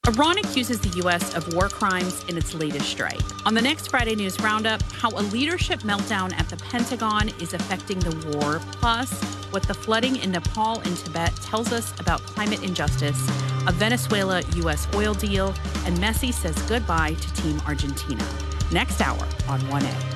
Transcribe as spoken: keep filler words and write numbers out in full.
Iran accuses the U S of war crimes in its latest strike. On the next Friday News Roundup, how a leadership meltdown at the Pentagon is affecting the war, plus what the flooding in Nepal and Tibet tells us about climate injustice, a Venezuela U S oil deal, and Messi says goodbye to Team Argentina. Next hour on one A.